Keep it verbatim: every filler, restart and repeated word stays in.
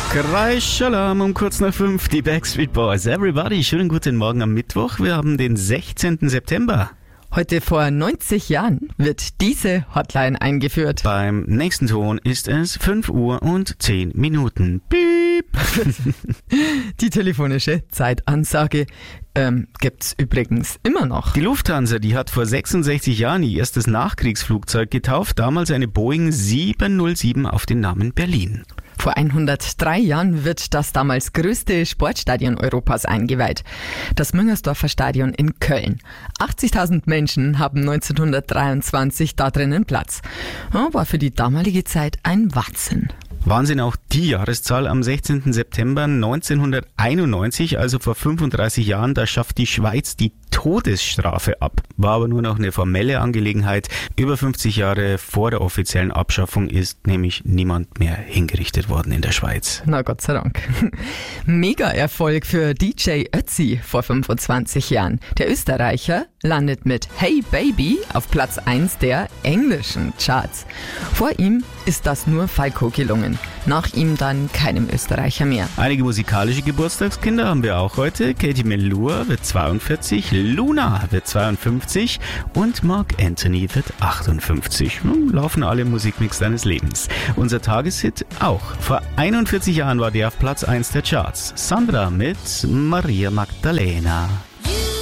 Kreischalam um kurz nach fünf, die Backstreet Boys. Everybody, schönen guten Morgen am Mittwoch. Wir haben den sechzehnten September. Heute vor neunzig Jahren wird diese Hotline eingeführt. Beim nächsten Ton ist es fünf Uhr und zehn Minuten. Piep! Die telefonische Zeitansage ähm, gibt's übrigens immer noch. Die Lufthansa, die hat vor sechsundsechzig Jahren ihr erstes Nachkriegsflugzeug getauft, damals eine Boeing sieben null sieben auf den Namen Berlin. Vor hundertdrei Jahren wird das damals größte Sportstadion Europas eingeweiht. Das Müngersdorfer Stadion in Köln. achtzigtausend Menschen haben neunzehnhundertdreiundzwanzig da drinnen Platz. Ja, war für die damalige Zeit ein Wahnsinn. Wahnsinn auch die Jahreszahl am sechzehnten September neunzehnhunderteinundneunzig, also vor fünfunddreißig Jahren, da schafft die Schweiz die Todesstrafe ab. War aber nur noch eine formelle Angelegenheit. Über fünfzig Jahre vor der offiziellen Abschaffung ist nämlich niemand mehr hingerichtet worden in der Schweiz. Na Gott sei Dank. Mega-Erfolg für D J Ötzi vor fünfundzwanzig Jahren. Der Österreicher landet mit Hey Baby auf Platz eins der englischen Charts. Vor ihm ist das nur Falco gelungen. Nach ihm dann keinem Österreicher mehr. Einige musikalische Geburtstagskinder haben wir auch heute. Katie Melua wird zweiundvierzig, Luna wird zweiundfünfzig und Mark Anthony wird achtundfünfzig. Nun laufen alle im Musikmix deines Lebens. Unser Tageshit auch. Vor einundvierzig Jahren war der auf Platz eins der Charts. Sandra mit Maria Magdalena.